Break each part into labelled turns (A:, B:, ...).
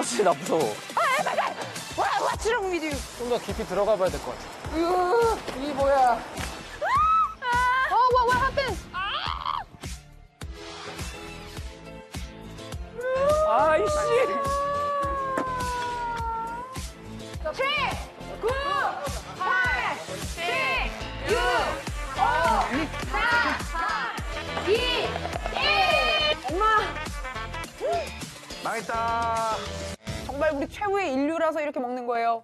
A: 떨어지지, 나 무서워.
B: What's wrong with you?
A: 좀 더 깊이 들어가 봐야 될 것 같아.
B: 이 뭐야? What happened?
A: 아이씨.
B: 7, 9, 8, 7, 6, 5, 4, 3, 2, 1. 엄마.
C: 망했다.
B: 정말 우리 최후의 인류라서 이렇게 먹는 거예요.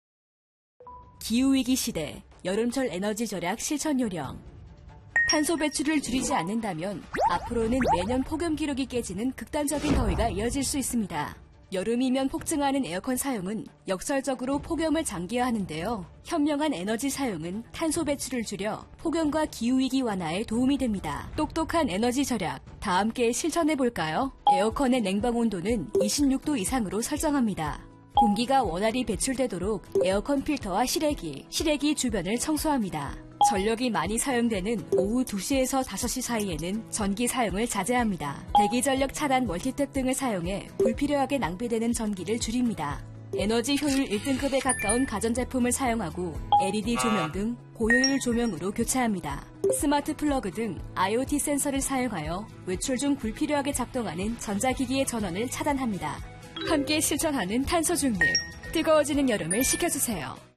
D: 기후위기 시대, 여름철 에너지 절약 실천 요령. 탄소 배출을 줄이지 않는다면 앞으로는 매년 폭염 기록이 깨지는 극단적인 더위가 이어질 수 있습니다. 여름이면 폭증하는 에어컨 사용은 역설적으로 폭염을 장기화하는데요. 현명한 에너지 사용은 탄소 배출을 줄여 폭염과 기후위기 완화에 도움이 됩니다. 똑똑한 에너지 절약, 다 함께 실천해볼까요? 에어컨의 냉방 온도는 26도 이상으로 설정합니다. 공기가 원활히 배출되도록 에어컨 필터와 실외기 주변을 청소합니다. 전력이 많이 사용되는 오후 2시에서 5시 사이에는 전기 사용을 자제합니다. 대기전력 차단 멀티탭 등을 사용해 불필요하게 낭비되는 전기를 줄입니다. 에너지 효율 1등급에 가까운 가전제품을 사용하고 LED 조명 등 고효율 조명으로 교체합니다. 스마트 플러그 등 IoT 센서를 사용하여 외출 중 불필요하게 작동하는 전자기기의 전원을 차단합니다. 함께 실천하는 탄소 중립, 뜨거워지는 여름을 식혀주세요.